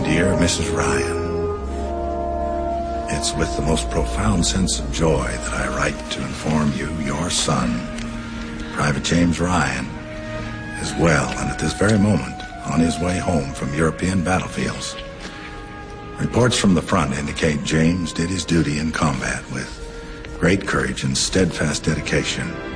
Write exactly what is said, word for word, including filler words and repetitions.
Dear Missus Ryan, it's with the most profound sense of joy that I write to inform you your son, Private James Ryan, is well and at this very moment on his way home from European battlefields. Reports from the front indicate James did his duty in combat with great courage and steadfast dedication.